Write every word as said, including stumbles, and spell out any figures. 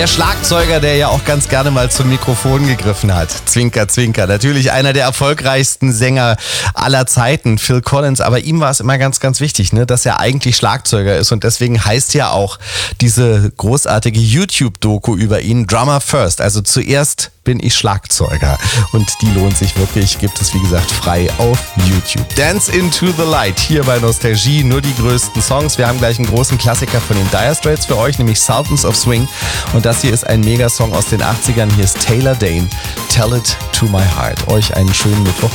Der Schlagzeuger, der ja auch ganz gerne mal zum Mikrofon gegriffen hat. Zwinker, zwinker. Natürlich einer der erfolgreichsten Sänger aller Zeiten, Phil Collins. Aber ihm war es immer ganz, ganz wichtig, ne, dass er eigentlich Schlagzeuger ist. Und deswegen heißt ja auch diese großartige YouTube-Doku über ihn Drummer First. Also zuerst bin ich Schlagzeuger. Und die lohnt sich wirklich, gibt es wie gesagt frei auf YouTube. Dance into the Light, hier bei Nostalgie, nur die größten Songs. Wir haben gleich einen großen Klassiker von den Dire Straits für euch, nämlich Sultans of Swing. Und das hier ist ein Megasong aus den achtzigern. Hier ist Taylor Dayne, Tell It to My Heart. Euch einen schönen Mittwoch.